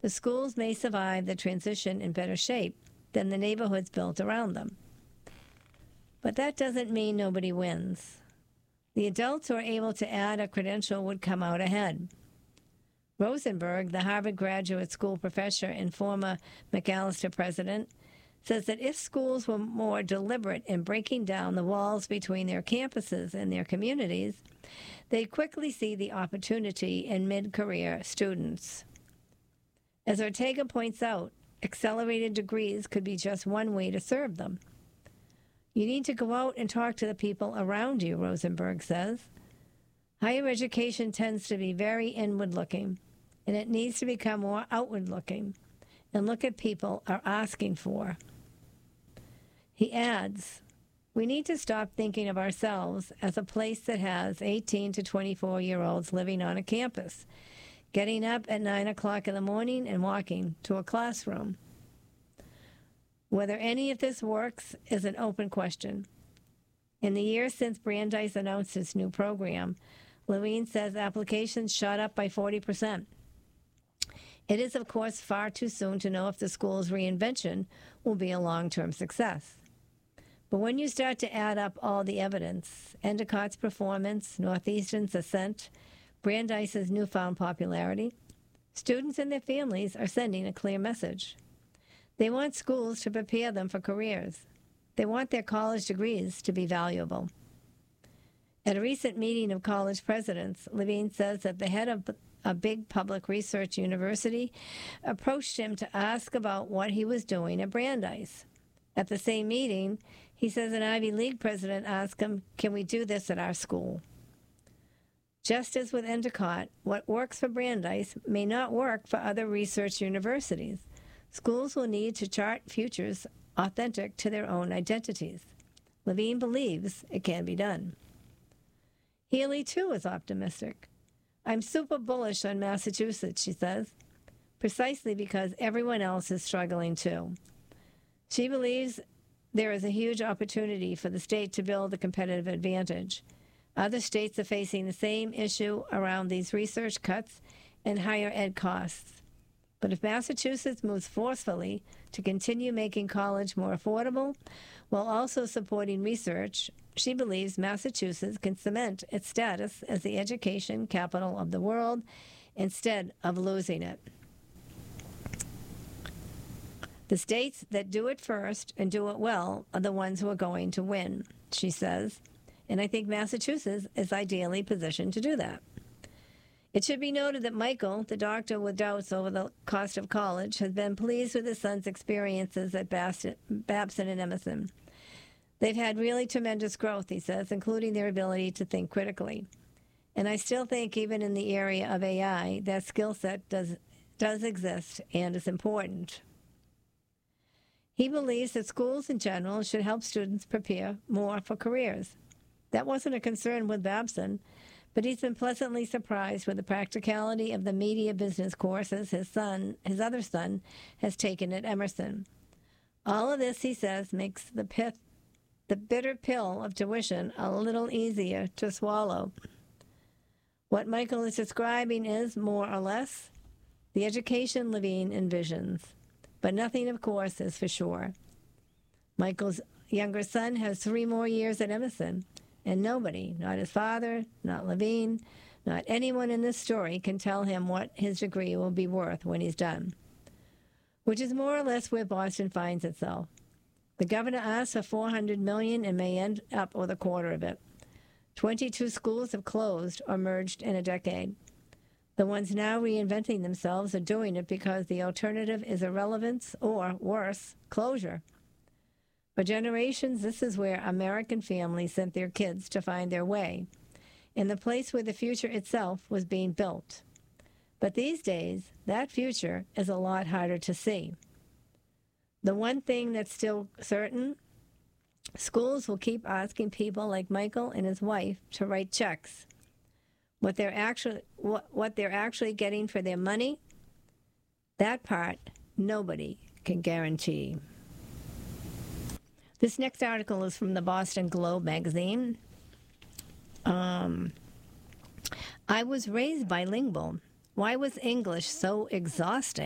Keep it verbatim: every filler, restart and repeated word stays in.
the schools may survive the transition in better shape than the neighborhoods built around them. But that doesn't mean nobody wins. The adults who are able to add a credential would come out ahead. Rosenberg, the Harvard Graduate School professor and former Macalester president, says that if schools were more deliberate in breaking down the walls between their campuses and their communities, they'd quickly see the opportunity in mid-career students. As Ortega points out, accelerated degrees could be just one way to serve them. You need to go out and talk to the people around you, Rosenberg says. Higher education tends to be very inward-looking, and it needs to become more outward-looking and look at people are asking for. He adds, we need to stop thinking of ourselves as a place that has eighteen to twenty-four-year-olds living on a campus, getting up at nine o'clock in the morning and walking to a classroom. Whether any of this works is an open question. In the years since Brandeis announced its new program, Levine says applications shot up by forty percent. It is, of course, far too soon to know if the school's reinvention will be a long-term success. But when you start to add up all the evidence, Endicott's performance, Northeastern's ascent, Brandeis's newfound popularity, students and their families are sending a clear message. They want schools to prepare them for careers. They want their college degrees to be valuable. At a recent meeting of college presidents, Levine says that the head of a big public research university approached him to ask about what he was doing at Brandeis. At the same meeting, he says an Ivy League president asked him, can we do this at our school? Just as with Endicott, what works for Brandeis may not work for other research universities. Schools will need to chart futures authentic to their own identities. Levine believes it can be done. Healy, too, is optimistic. I'm super bullish on Massachusetts, she says, precisely because everyone else is struggling too. She believes there is a huge opportunity for the state to build a competitive advantage. Other states are facing the same issue around these research cuts and higher ed costs. But if Massachusetts moves forcefully to continue making college more affordable while also supporting research, she believes Massachusetts can cement its status as the education capital of the world instead of losing it. The states that do it first and do it well are the ones who are going to win, she says, and I think Massachusetts is ideally positioned to do that. It should be noted that Michael, the doctor with doubts over the cost of college, has been pleased with his son's experiences at Babson and Emerson. They've had really tremendous growth, he says, including their ability to think critically. And I still think even in the area of A I, that skill set does, does exist and is important. He believes that schools in general should help students prepare more for careers. That wasn't a concern with Babson, but he's been pleasantly surprised with the practicality of the media business courses his son, his other son, has taken at Emerson. All of this, he says, makes the pith, the bitter pill of tuition a little easier to swallow. What Michael is describing is, more or less, the education Levine envisions. But nothing, of course, is for sure. Michael's younger son has three more years at Emerson, and nobody, not his father, not Levine, not anyone in this story can tell him what his degree will be worth when he's done, which is more or less where Boston finds itself. The governor asked for four hundred million dollars and may end up with a quarter of it. twenty-two schools have closed or merged in a decade. The ones now reinventing themselves are doing it because the alternative is irrelevance or, worse, closure. For generations, this is where American families sent their kids to find their way, in the place where the future itself was being built. But these days, that future is a lot harder to see. The one thing that's still certain, schools will keep asking people like Michael and his wife to write checks. What they're actually what, what they're actually getting for their money, that part nobody can guarantee. This next article is from the Boston Globe magazine. Um, I was raised bilingual. Why was English so exhausting?